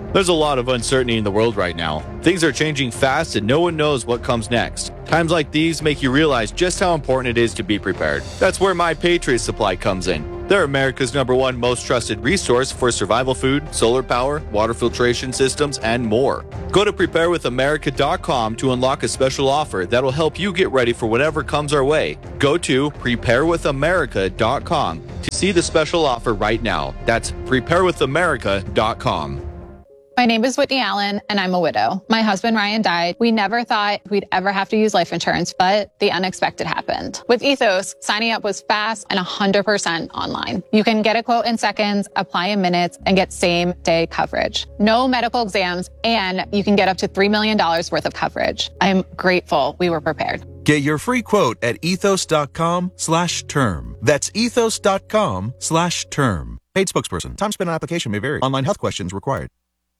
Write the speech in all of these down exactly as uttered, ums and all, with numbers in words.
There's a lot of uncertainty in the world right now. Things are changing fast and no one knows what comes next. Times like these make you realize just how important it is to be prepared. That's where My Patriot Supply comes in. They're America's number one most trusted resource for survival food, solar power, water filtration systems, and more. Go to prepare with america dot com to unlock a special offer that'll help you get ready for whatever comes our way. Go to prepare with america dot com to see the special offer right now. That's prepare with america dot com. My name is Whitney Allen, and I'm a widow. My husband, Ryan, died. We never thought we'd ever have to use life insurance, but the unexpected happened. With Ethos, signing up was fast and one hundred percent online. You can get a quote in seconds, apply in minutes, and get same-day coverage. No medical exams, and you can get up to three million dollars worth of coverage. I'm grateful we were prepared. Get your free quote at ethos.com slash term. That's ethos.com slash term. Paid spokesperson. Time spent on application may vary. Online health questions required.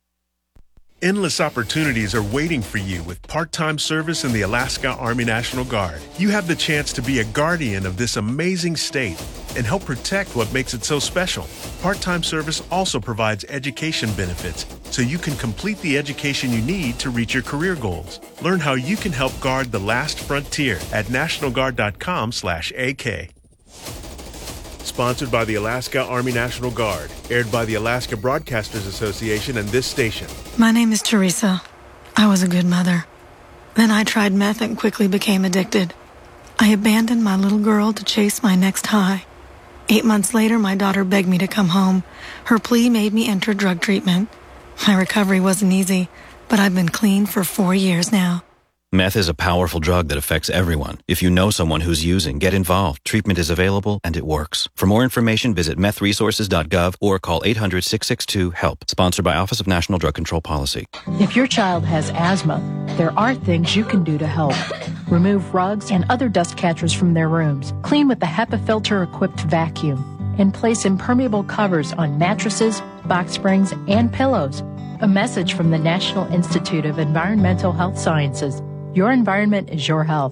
Endless opportunities are waiting for you with part-time service in the Alaska Army National Guard. You have the chance to be a guardian of this amazing state and help protect what makes it so special. Part-time service also provides education benefits, so you can complete the education you need to reach your career goals. Learn how you can help guard the last frontier at national guard dot com slash A K. Sponsored by the Alaska Army National Guard. Aired by the Alaska Broadcasters Association and this station. My name is Teresa. I was a good mother. Then I tried meth and quickly became addicted. I abandoned my little girl to chase my next high. Eight months later, my daughter begged me to come home. Her plea made me enter drug treatment. My recovery wasn't easy, but I've been clean for four years now. Meth is a powerful drug that affects everyone. If you know someone who's using, get involved. Treatment is available and it works. For more information, visit meth resources dot gov or call eight hundred, six six two, HELP. Sponsored by Office of National Drug Control Policy. If your child has asthma, there are things you can do to help. Remove rugs and other dust catchers from their rooms. Clean with the HEPA filter-equipped vacuum. And place impermeable covers on mattresses, box springs, and pillows. A message from the National Institute of Environmental Health Sciences. Your environment is your health.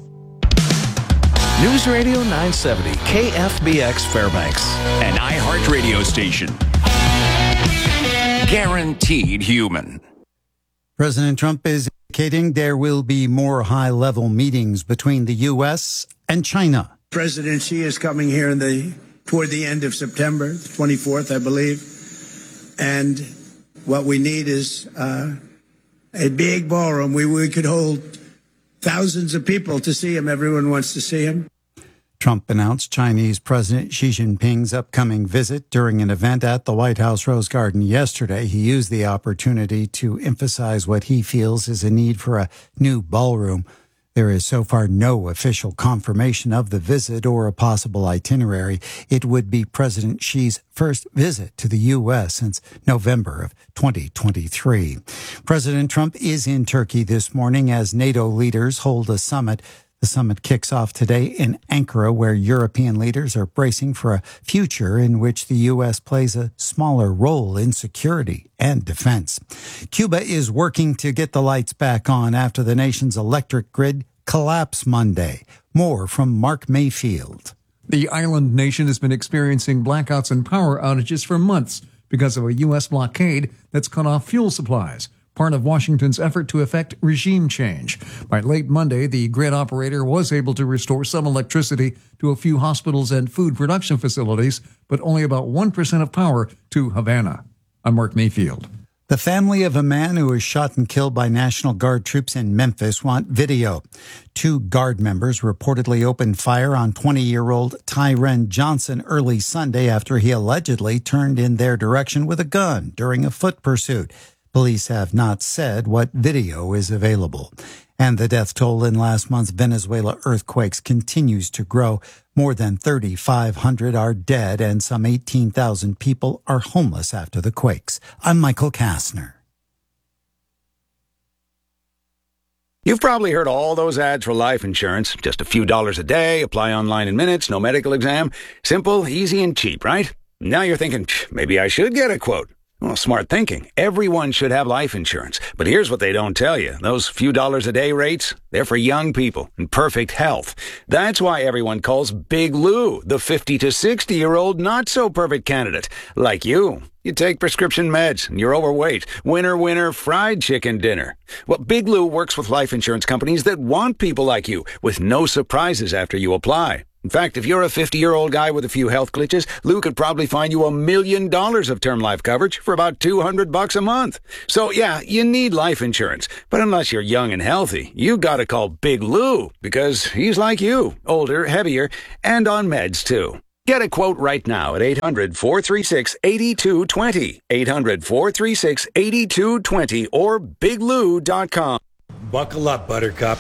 News Radio nine seventy, K F B X Fairbanks. An iHeartRadio station. Guaranteed human. President Trump is indicating there will be more high-level meetings between the U S and China. President Xi is coming here in the toward the end of September, the twenty-fourth, I believe. And what we need is uh, a big ballroom. We, we could hold thousands of people to see him. Everyone wants to see him. Trump announced Chinese President Xi Jinping's upcoming visit during an event at the White House Rose Garden yesterday. He used the opportunity to emphasize what he feels is a need for a new ballroom. There is so far no official confirmation of the visit or a possible itinerary. It would be President Xi's first visit to the U S since November of twenty twenty-three. President Trump is in Turkey this morning as NATO leaders hold a summit. The summit kicks off today in Ankara, where European leaders are bracing for a future in which the U S plays a smaller role in security and defense. Cuba is working to get the lights back on after the nation's electric grid collapsed Monday. More from Mark Mayfield. The island nation has been experiencing blackouts and power outages for months because of a U S blockade that's cut off fuel supplies, part of Washington's effort to effect regime change. By late Monday, the grid operator was able to restore some electricity to a few hospitals and food production facilities, but only about one percent of power to Havana. I'm Mark Mayfield. The family of a man who was shot and killed by National Guard troops in Memphis want video. Two Guard members reportedly opened fire on twenty-year-old Tyren Johnson early Sunday after he allegedly turned in their direction with a gun during a foot pursuit. Police have not said what video is available. And the death toll in last month's Venezuela earthquakes continues to grow. More than thirty-five hundred are dead and some eighteen thousand people are homeless after the quakes. I'm Michael Kastner. You've probably heard all those ads for life insurance. Just a few dollars a day, apply online in minutes, no medical exam. Simple, easy, and cheap, right? Now you're thinking, maybe I should get a quote. Well, smart thinking. Everyone should have life insurance. But here's what they don't tell you. Those few dollars a day rates, they're for young people in perfect health. That's why everyone calls Big Lou the fifty to sixty-year-old not-so-perfect candidate. Like you. You take prescription meds and you're overweight. Winner, winner, fried chicken dinner. Well, Big Lou works with life insurance companies that want people like you with no surprises after you apply. In fact, if you're a fifty-year-old guy with a few health glitches, Lou could probably find you a million dollars of term life coverage for about two hundred bucks a month. So yeah, you need life insurance. But unless you're young and healthy, you gotta call Big Lou because he's like you, older, heavier, and on meds too. Get a quote right now at eight hundred, four three six, eight two two zero, eight hundred, four three six, eight two two zero, or big lou dot com. Buckle up, Buttercup,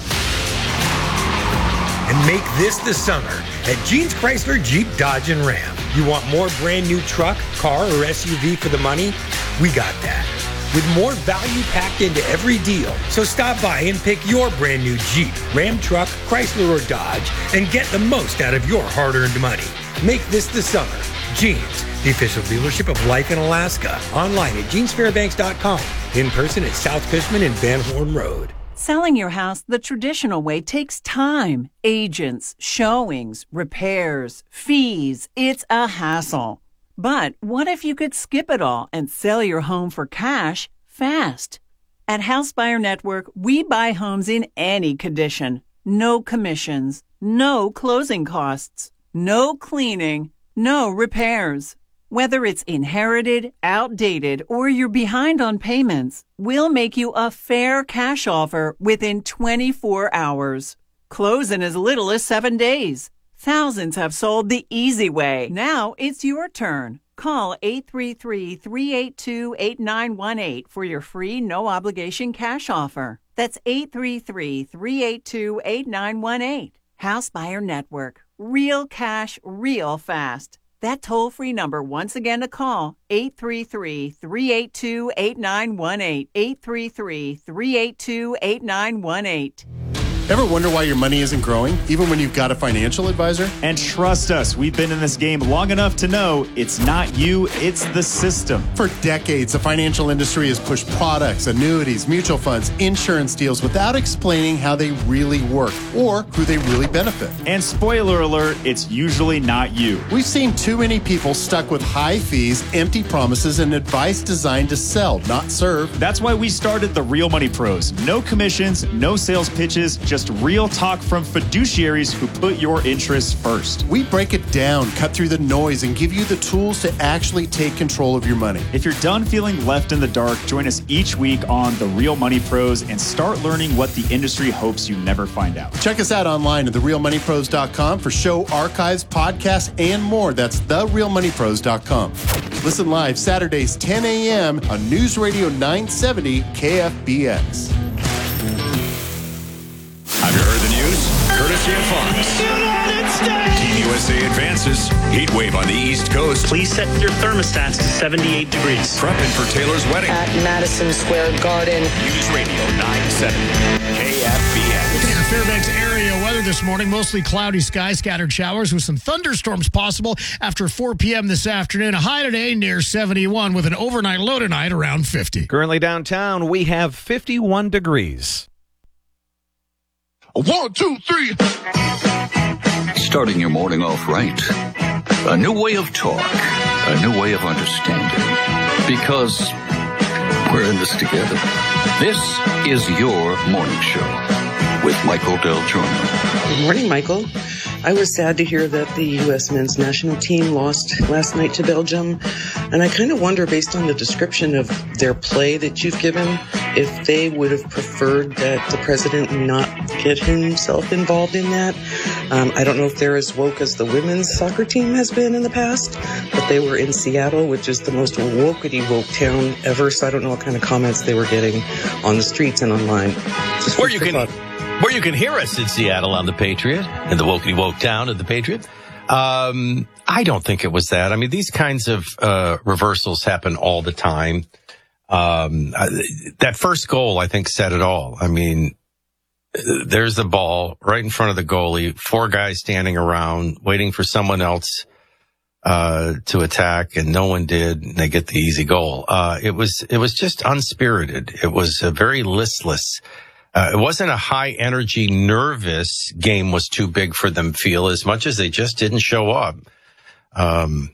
and make this the summer at Jeans Chrysler Jeep Dodge and Ram. You want more brand new truck, car, or S U V for the money? We got that. With more value packed into every deal. So stop by and pick your brand new Jeep, Ram truck, Chrysler, or Dodge and get the most out of your hard-earned money. Make this the summer. Jeans, the official dealership of Life in Alaska. Online at jeans fairbanks dot com. In person at South Fishman and Van Horn Road. Selling your house the traditional way takes time, agents, showings, repairs, fees. It's a hassle. But what if you could skip it all and sell your home for cash fast? At House Buyer Network, we buy homes in any condition. No commissions, no closing costs, no cleaning, no repairs. Whether it's inherited, outdated, or you're behind on payments, we'll make you a fair cash offer within twenty-four hours. Close in as little as seven days. Thousands have sold the easy way. Now it's your turn. Call eight three three, three eight two, eight nine one eight for your free no-obligation cash offer. That's eight three three, three eight two, eight nine one eight. House Buyer Network. Real cash, real fast. That toll-free number once again to call, eight three three, three eight two, eight nine one eight, eight three three, three eight two, eight nine one eight. Ever wonder why your money isn't growing, even when you've got a financial advisor? And trust us, we've been in this game long enough to know it's not you, it's the system. For decades, the financial industry has pushed products, annuities, mutual funds, insurance deals without explaining how they really work or who they really benefit. And spoiler alert, it's usually not you. We've seen too many people stuck with high fees, empty promises, and advice designed to sell, not serve. That's why we started the Real Money Pros. No commissions, no sales pitches, just Just real talk from fiduciaries who put your interests first. We break it down, cut through the noise, and give you the tools to actually take control of your money. If you're done feeling left in the dark, join us each week on The Real Money Pros and start learning what the industry hopes you never find out. Check us out online at the real money pros dot com for show archives, podcasts, and more. That's the real money pros dot com. Listen live Saturdays, ten a.m. on News Radio nine seventy K F B X. Have you heard the news? Courtesy of Fox. United States! Team U S A advances. Heat wave on the East Coast. Please set your thermostats to seventy-eight degrees. Prepping for Taylor's wedding. At Madison Square Garden. News Radio nine seventy K F B X. Looking at Fairbanks area weather this morning, mostly cloudy skies, scattered showers with some thunderstorms possible after four p.m. this afternoon. A high today near seventy-one with an overnight low tonight around fifty. Currently downtown, we have fifty-one degrees. One, two, three. Starting your morning off right. A new way of talk. A new way of understanding. Because we're in this together. This is your morning show with Michael Del Giorno. Good morning, Michael. I was sad to hear that the U S men's national team lost last night to Belgium. And I kind of wonder, based on the description of their play that you've given, if they would have preferred that the president not get himself involved in that. Um, I don't know if they're as woke as the women's soccer team has been in the past, but they were in Seattle, which is the most wokety woke town ever. So I don't know what kind of comments they were getting on the streets and online. Just where you can, where you can hear us in Seattle on the Patriot, in the wokety woke town of the Patriot. Um, I don't think it was that. I mean, these kinds of uh, reversals happen all the time. Um, that first goal, I think, said it all. I mean, there's the ball right in front of the goalie, four guys standing around waiting for someone else uh, to attack, and no one did. And they get the easy goal. Uh, it was it was just unspirited. It was uh, very listless. Uh, it wasn't a high energy, nervous game was too big for them feel as much as they just didn't show up. Um,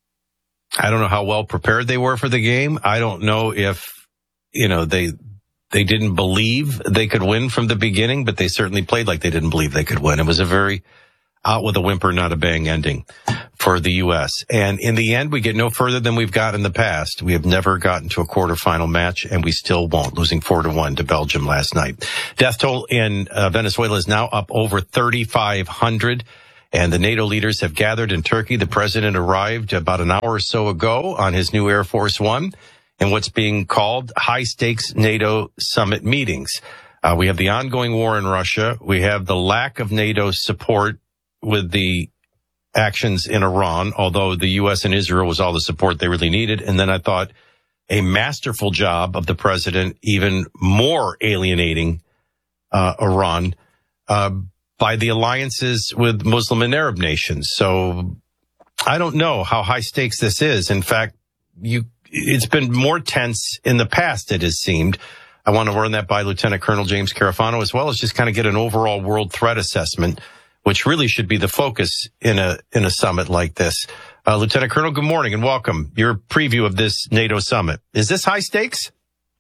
I don't know how well prepared they were for the game. I don't know if, you know, they, they didn't believe they could win from the beginning, but they certainly played like they didn't believe they could win. It was a very out with a whimper, not a bang ending for the U S. And in the end, we get no further than we've got in the past. We have never gotten to a quarterfinal match, and we still won't, losing four to one to Belgium last night. Death toll in uh, Venezuela is now up over thirty-five hundred, and the NATO leaders have gathered in Turkey. The president arrived about an hour or so ago on his new Air Force One in what's being called high-stakes NATO summit meetings. Uh, we have the ongoing war in Russia. We have the lack of NATO support with the actions in Iran, although the U S and Israel was all the support they really needed. And then I thought a masterful job of the president, even more alienating uh, Iran uh, by the alliances with Muslim and Arab nations. So I don't know how high stakes this is. In fact, you it's been more tense in the past, it has seemed. I want to run that by Lieutenant Colonel James Carafano, as well as just kind of get an overall world threat assessment, which really should be the focus in a in a summit like this. Uh, Lieutenant Colonel, good morning and welcome. Your preview of this NATO summit. Is this high stakes?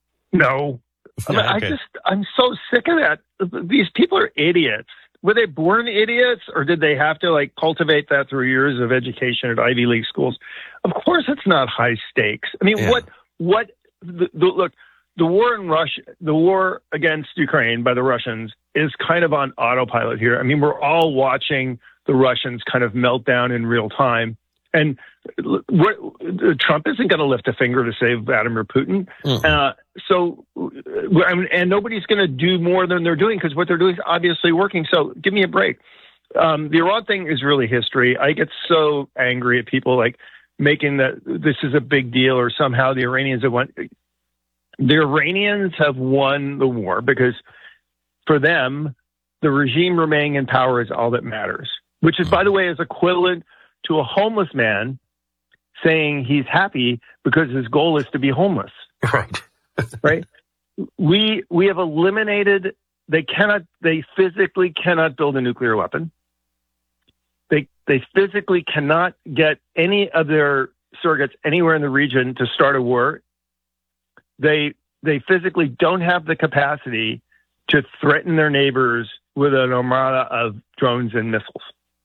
No. I, mean, Yeah, okay. I just, I'm so sick of that. These people are idiots. Were they born idiots, or did they have to like cultivate that through years of education at Ivy League schools? Of course it's not high stakes. I mean, Yeah. what, what, the, the, look, the war in Russia, the war against Ukraine by the Russians is kind of on autopilot here. I mean, we're all watching the Russians kind of melt down in real time. And what, Trump isn't going to lift a finger to save Vladimir Putin. Mm-hmm. Uh, so, I mean, and nobody's going to do more than they're doing because what they're doing is obviously working. So give me a break. Um, the Iran thing is really history. I get so angry at people like making that this is a big deal or somehow the Iranians have won. The Iranians have won the war because for them, the regime remaining in power is all that matters, which is, by the way, is equivalent to a homeless man saying he's happy because his goal is to be homeless. Right. Right. We, we have eliminated, they cannot, they physically cannot build a nuclear weapon. They, they physically cannot get any of their surrogates anywhere in the region to start a war. They, they physically don't have the capacity to threaten their neighbors with an armada of drones and missiles.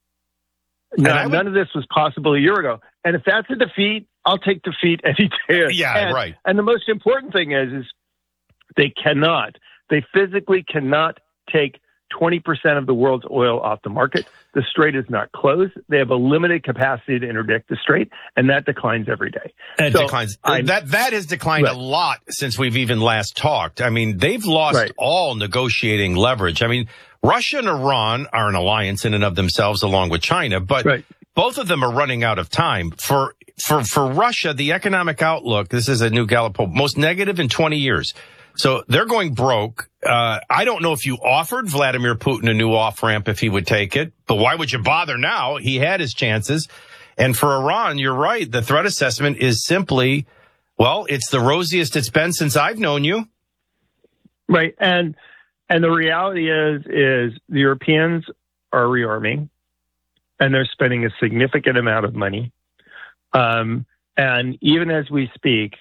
Now, would, none of this was possible a year ago. And if that's a defeat, I'll take defeat any day. Yeah, and, right. And the most important thing is, is they cannot, they physically cannot take twenty percent of the world's oil off the market. The strait is not closed. They have a limited capacity to interdict the strait, and that declines every day. It so declines. I'm, that that has declined right. a lot since we've even last talked. I mean, they've lost right. all negotiating leverage. I mean, Russia and Iran are an alliance in and of themselves, along with China, but right. both of them are running out of time. For for for Russia, the economic outlook, this is a new Gallup poll, most negative in twenty years. So they're going broke. Uh, I don't know if you offered Vladimir Putin a new off-ramp if he would take it, but why would you bother now? He had his chances. And for Iran, you're right. The threat assessment is simply, well, it's the rosiest it's been since I've known you. Right. And and the reality is, is the Europeans are rearming, and they're spending a significant amount of money. Um, and even as we speak,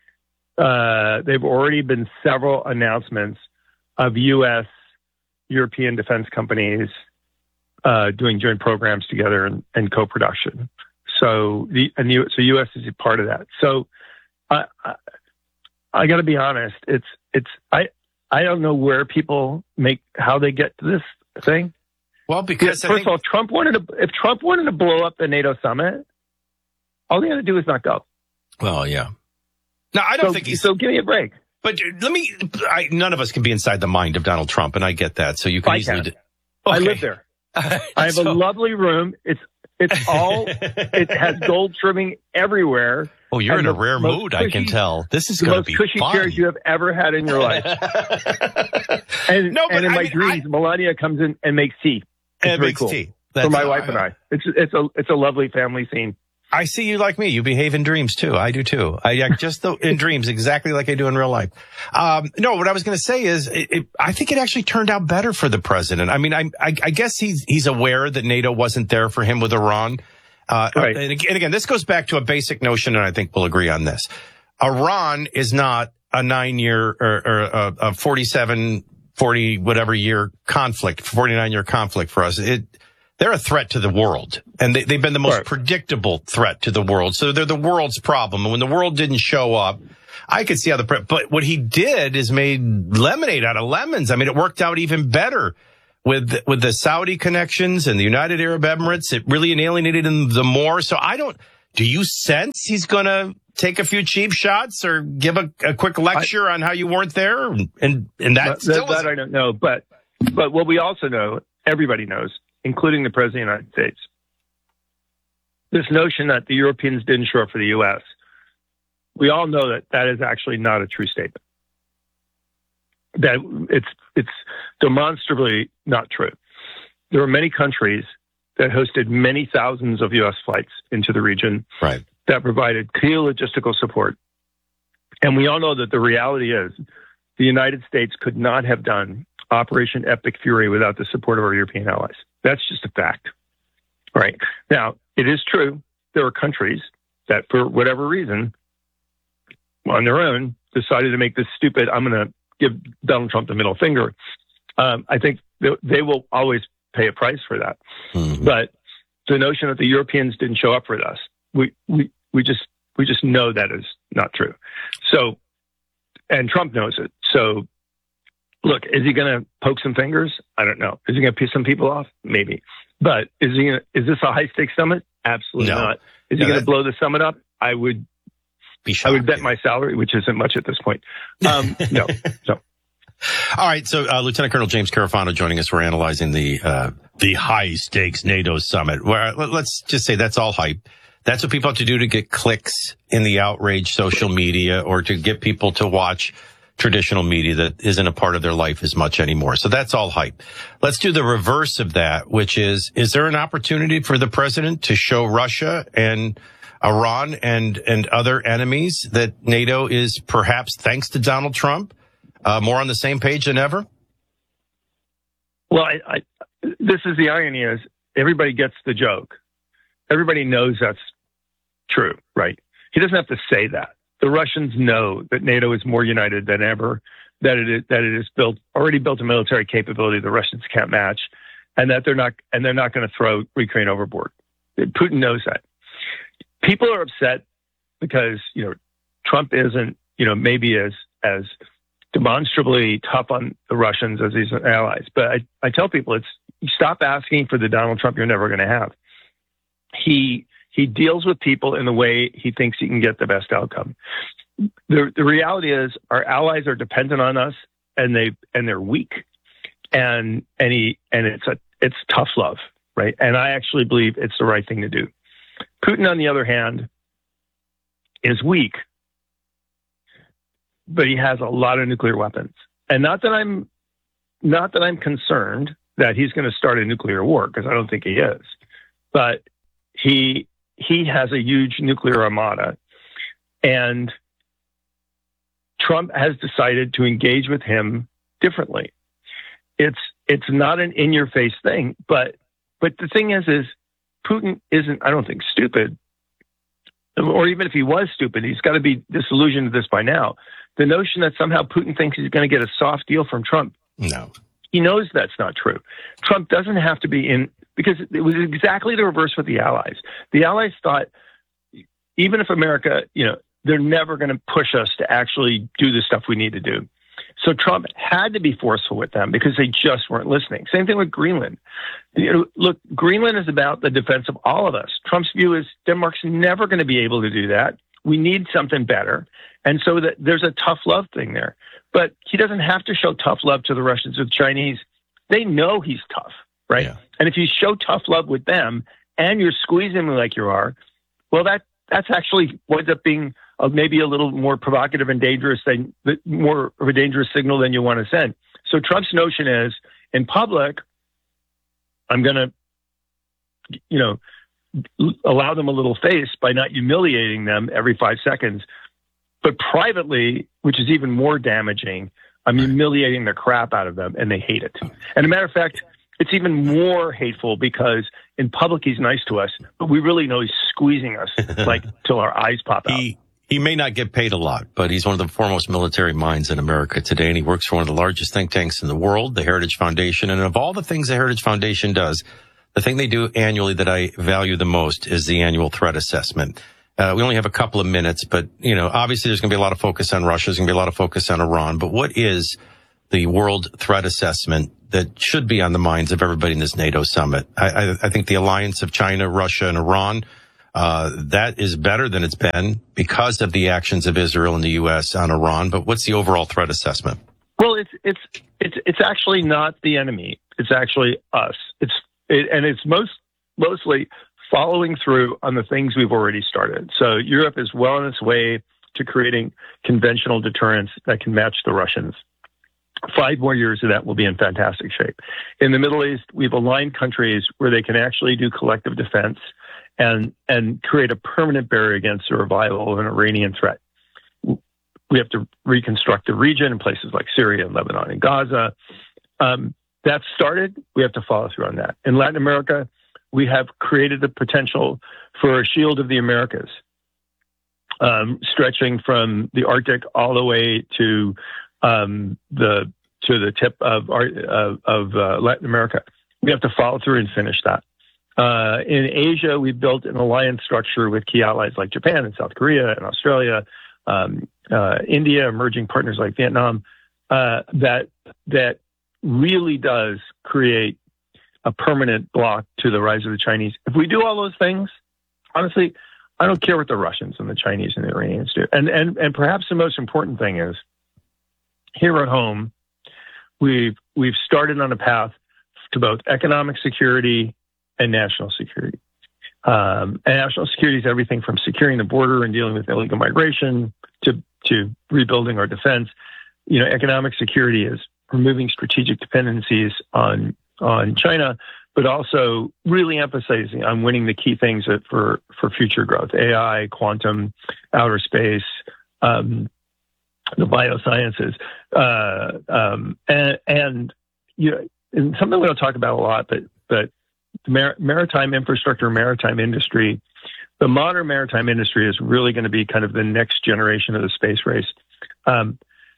Uh, they've already been several announcements of U S European defense companies uh, doing joint programs together and, and co-production. So the and the, so U S is a part of that. So I I, I got to be honest. It's it's I I don't know where people make how they get to this thing. Well, because yeah, I first think, of all, Trump wanted to if Trump wanted to blow up the NATO summit, all he had to do is not go. well, yeah. No, I don't so, think he's. So give me a break. But let me. I, none of us can be inside the mind of Donald Trump, and I get that. So you can I easily. can. Do, I okay. live there. I have So- a lovely room. It's it's all it has gold trimming everywhere. Oh, you're And in a the rare most mood. I can cushy- tell. This is the going to most be cushy fun. chairs you have ever had in your life. and, No, but and in I my mean, dreams, Melania comes in and makes tea. It's And very makes cool tea. for That's my all wife right. and I. It's it's a it's a lovely family scene. I see you like me. You behave in dreams too. I do too. I act just the, in dreams exactly like I do in real life. Um, no, what I was going to say is, it, it, I think it actually turned out better for the president. I mean, I, I, I guess he's he's aware that NATO wasn't there for him with Iran. Uh, right. and, and again, this goes back to a basic notion, and I think we'll agree on this. Iran is not a nine-year or, or a, a forty-seven, forty whatever year conflict, forty-nine year conflict for us. It. They're a threat to the world, and they, they've been the most right. predictable threat to the world. So they're the world's problem. And when the world didn't show up, I could see how the, pre- but what he did is made lemonade out of lemons. I mean, it worked out even better with, with the Saudi connections and the United Arab Emirates. It really alienated him the more. So I don't, do you sense he's going to take a few cheap shots or give a, a quick lecture I, on how you weren't there? And, and, and that, that, still that I don't know. But, but what we also know, everybody knows, including the President of the United States, this notion that the Europeans didn't show up for the U S, we all know that that is actually not a true statement. That it's it's demonstrably not true. There are many countries that hosted many thousands of U S flights into the region right. that provided clear logistical support. And we all know that the reality is the United States could not have done Operation Epic Fury without the support of our European allies. That's just a fact. Right. Now, it is true there are countries that, for whatever reason, on their own, decided to make this stupid, I'm going to give Donald Trump the middle finger. Um, I think they, they will always pay a price for that. Mm-hmm. But the notion that the Europeans didn't show up for us, we, we, we just we just know that is not true. So, and Trump knows it. So, look, is he going to poke some fingers? I don't know. Is he going to piss some people off? Maybe. But is he? Gonna, is this a high stakes summit? Absolutely no. not. Is no, he going to that... blow the summit up? I would. Be shocked, I would bet yeah. my salary, which isn't much at this point. Um, no. So. All right. So, uh, Lieutenant Colonel James Carafano joining us. We're analyzing the uh, the high stakes NATO summit. Where let's just say that's all hype. That's what people have to do to get clicks in the outrage social media or to get people to watch traditional media that isn't a part of their life as much anymore. So that's all hype. Let's do the reverse of that, which is, is there an opportunity for the president to show Russia and Iran and, and other enemies that NATO is perhaps, thanks to Donald Trump, uh, more on the same page than ever? Well, I, I, this is the irony is everybody gets the joke. Everybody knows that's true, right? He doesn't have to say that. The Russians know that NATO is more united than ever, that it is, that it is built, already built a military capability the Russians can't match, and that they're not, and they're not going to throw Ukraine overboard. Putin knows that. People are upset because, you know, Trump isn't, you know, maybe as, as demonstrably tough on the Russians as his allies. But I, I tell people it's, stop asking for the Donald Trump you're never going to have. He, he deals with people in the way he thinks he can get the best outcome. The, the reality is our allies are dependent on us and they, and they're weak. And, and he, and it's a, it's tough love, right? And I actually believe it's the right thing to do. Putin, on the other hand, is weak, but he has a lot of nuclear weapons. And not that I'm, not that I'm concerned that he's going to start a nuclear war, because I don't think he is, but he, he has a huge nuclear armada, and Trump has decided to engage with him differently. It's, it's not an in-your-face thing, but, but the thing is, is Putin isn't, I don't think, stupid. Or even if he was stupid, he's got to be disillusioned with this by now. The notion that somehow Putin thinks he's going to get a soft deal from Trump. No. He knows that's not true. Trump doesn't have to be in, because it was exactly the reverse with the Allies. The Allies thought, even if America, you know, they're never going to push us to actually do the stuff we need to do. So Trump had to be forceful with them because they just weren't listening. Same thing with Greenland. You know, look, Greenland is about the defense of all of us. Trump's view is Denmark's never going to be able to do that. We need something better. And so that there's a tough love thing there. But he doesn't have to show tough love to the Russians or the Chinese. They know he's tough, right? Yeah. And if you show tough love with them and you're squeezing them like you are, well, that that's actually winds up being uh, maybe a little more provocative and dangerous than more of a dangerous signal than you want to send. So Trump's notion is, in public, I'm going to, you know, allow them a little face by not humiliating them every five seconds. But privately, which is even more damaging, I'm humiliating the crap out of them, and they hate it. And a matter of fact, it's even more hateful because in public he's nice to us, but we really know he's squeezing us like till our eyes pop out. He, he may not get paid a lot, but he's one of the foremost military minds in America today, and he works for one of the largest think tanks in the world, the Heritage Foundation. And of all the things the Heritage Foundation does, the thing they do annually that I value the most is the annual threat assessment. Uh, we only have a couple of minutes, but, you know, obviously there's going to be a lot of focus on Russia. There's going to be a lot of focus on Iran. But what is the world threat assessment that should be on the minds of everybody in this NATO summit? I, I, I think the alliance of China, Russia, and Iran, uh, that is better than it's been because of the actions of Israel and the U S on Iran. But what's the overall threat assessment? Well, it's it's it's it's actually not the enemy. It's actually us. It's it, and it's most mostly following through on the things we've already started. So Europe is well on its way to creating conventional deterrence that can match the Russians. Five more years of that will be in fantastic shape. In the Middle East, we've aligned countries where they can actually do collective defense and and create a permanent barrier against the revival of an Iranian threat. We have to reconstruct the region in places like Syria and Lebanon and Gaza. Um, that started. We have to follow through on that. In Latin America, we have created the potential for a shield of the Americas, um, stretching from the Arctic all the way to um, the to the tip of of, of uh, Latin America. We have to follow through and finish that. Uh, in Asia, we built an alliance structure with key allies like Japan and South Korea and Australia, um, uh, India, emerging partners like Vietnam. Uh, that that really does create a permanent block to the rise of the Chinese. If we do all those things, honestly, I don't care what the Russians and the Chinese and the Iranians do. And and and perhaps the most important thing is, here at home, we've we've started on a path to both economic security and national security. Um, and national security is everything from securing the border and dealing with illegal migration to to rebuilding our defense. You know, economic security is removing strategic dependencies on on China, but also really emphasizing on winning the key things that for, for future growth: A I, quantum, outer space, um, the biosciences, uh, um, and, and you know, and something we don't talk about a lot, but but the mar- maritime infrastructure, maritime industry, the modern maritime industry is really going to be kind of the next generation of the space race. Um,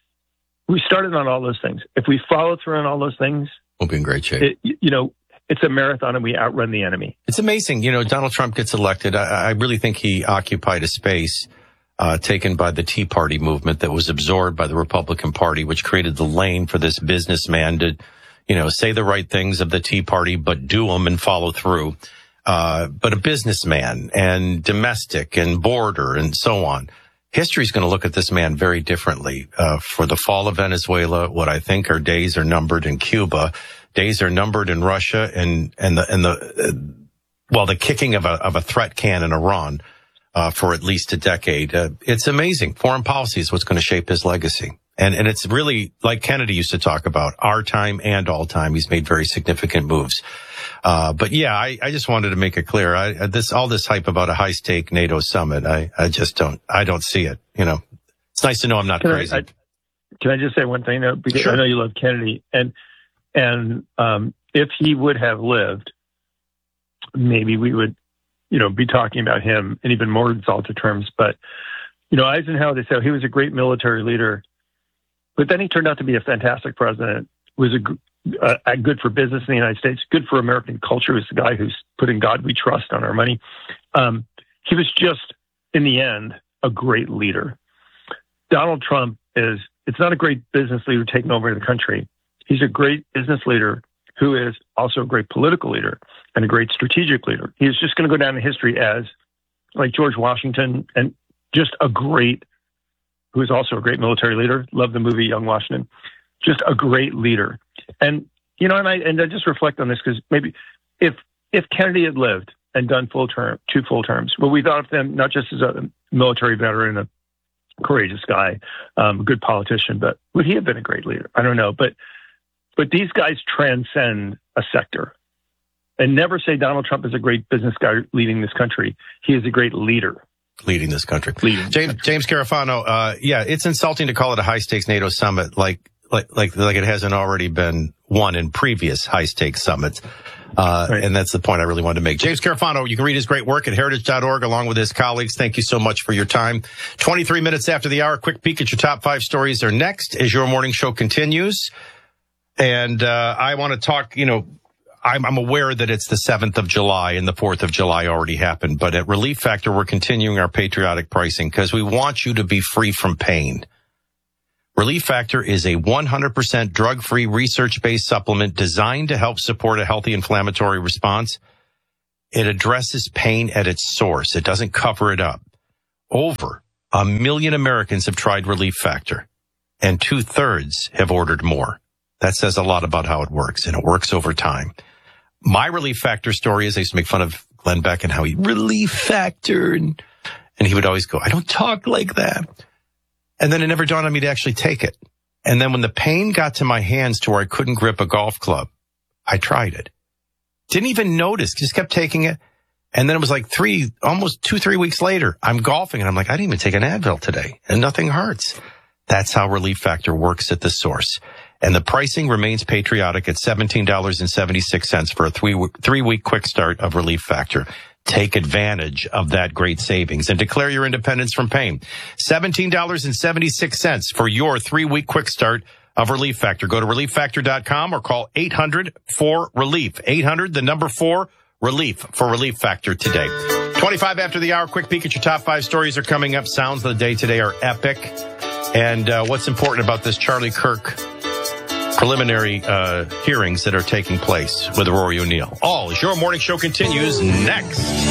we started on all those things. If we follow through on all those things, we'll be in great shape. It, you know, it's a marathon and we outrun the enemy. It's amazing. You know, Donald Trump gets elected. I, I really think he occupied a space uh, taken by the Tea Party movement that was absorbed by the Republican Party, which created the lane for this businessman to, you know, say the right things of the Tea Party, but do them and follow through. Uh, but a businessman and domestic and border and so on. History's going to look at this man very differently. Uh, for the fall of Venezuela, what I think our days are numbered in Cuba, days are numbered in Russia, and and the and the uh, well, the kicking of a of a threat can in Iran uh, for at least a decade. Uh, it's amazing. Foreign policy is what's going to shape his legacy, and and it's really like Kennedy used to talk about, our time and all time. He's made very significant moves. Uh, but yeah, I, I just wanted to make it clear. I, this, all this hype about a high stake NATO summit, I, I just don't, I don't see it. You know, it's nice to know I'm not can crazy. I, I, can I just say one thing though? Because sure. I know you love Kennedy, and, and, um, if he would have lived, maybe we would, you know, be talking about him in even more exalted terms. But, you know, Eisenhower, they said he was a great military leader, but then he turned out to be a fantastic president, was a, Uh, good for business in the United States, good for American culture. He's the guy who's put in God we trust on our money. Um, he was just, in the end, a great leader. Donald Trump is, it's not a great business leader taking over the country. He's a great business leader who is also a great political leader and a great strategic leader. He's just going to go down in history as, like George Washington, and just a great, who is also a great military leader. Love the movie Young Washington. Just a great leader. And, you know, and I, and I just reflect on this because maybe if, if Kennedy had lived and done full term, two full terms, well, we thought of him not just as a military veteran, a courageous guy, um, a good politician, but would he have been a great leader? I don't know. But, but these guys transcend a sector. and never say Donald Trump is a great business guy leading this country. He is a great leader. Leading this country. Leading James, James Carafano, uh, yeah, it's insulting to call it a high-stakes NATO summit like, like, like, like it hasn't already been won in previous high-stakes summits. Uh, right. And that's the point I really wanted to make. James Carafano, you can read his great work at heritage dot org along with his colleagues. Thank you so much for your time. twenty-three minutes after the hour, quick peek at your top five stories are next as your morning show continues. And, uh, I want to talk, you know, I'm, I'm aware that it's the seventh of July and the fourth of July already happened, but at Relief Factor, we're continuing our patriotic pricing because we want you to be free from pain. Relief Factor is a one hundred percent drug-free, research-based supplement designed to help support a healthy inflammatory response. It addresses pain at its source. It doesn't cover it up. Over a million Americans have tried Relief Factor, and two-thirds have ordered more. That says a lot about how it works, and it works over time. My Relief Factor story is I used to make fun of Glenn Beck and how he Relief Factor, and, and he would always go, I don't talk like that. And then it never dawned on me to actually take it. And then when the pain got to my hands to where I couldn't grip a golf club, I tried it. Didn't even notice, just kept taking it. And then it was like three, almost two, three weeks later, I'm golfing and I'm like, I didn't even take an Advil today and nothing hurts. That's how Relief Factor works at the source. And the pricing remains patriotic at seventeen dollars and seventy-six cents for a three, three-week quick start of Relief Factor. Take advantage of that great savings and declare your independence from pain. seventeen dollars and seventy-six cents for your three-week quick start of Relief Factor. Go to relief factor dot com or call eight hundred four relief. eight hundred, the number four, relief for Relief Factor today. twenty-five after the hour, quick peek at your top five stories are coming up. Sounds of the day today are epic. And uh, what's important about this Charlie Kirk preliminary uh, hearings that are taking place with Rory O'Neill. All as your morning show continues next.